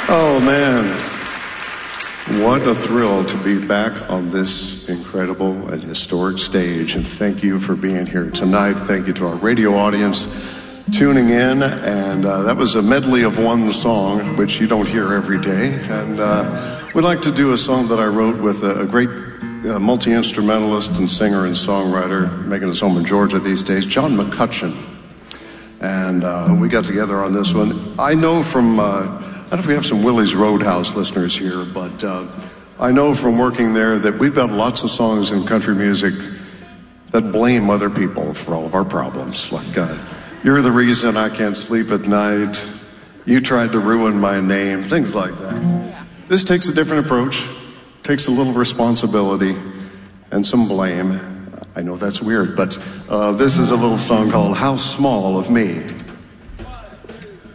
Oh, man. What a thrill to be back on this incredible and historic stage. And thank you for being here tonight. Thank you to our radio audience tuning in. And that was a medley of one song, which you don't hear every day. And we'd like to do a song that I wrote with a great multi-instrumentalist and singer and songwriter making his home in Georgia these days, John McCutcheon. And we got together on this one. I know from... I don't know if we have some Willie's Roadhouse listeners here, but I know from working there that we've got lots of songs in country music that blame other people for all of our problems. Like, you're the reason I can't sleep at night, you tried to ruin my name, things like that. This takes a different approach, takes a little responsibility and some blame. I know that's weird, but this is a little song called How Small of Me.